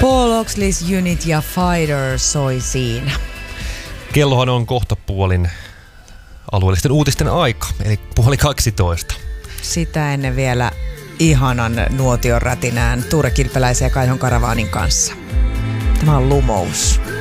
Paul Oaksleys Unit ja Fighter soi siinä. Kellohan on kohta puolin alueellisten uutisten aika, eli 11:30. Sitä ennen vielä ihanan nuotion rätinään Tuure Kilpeläisen ja Kaihon Karavaanin kanssa. Tämä on Lumous.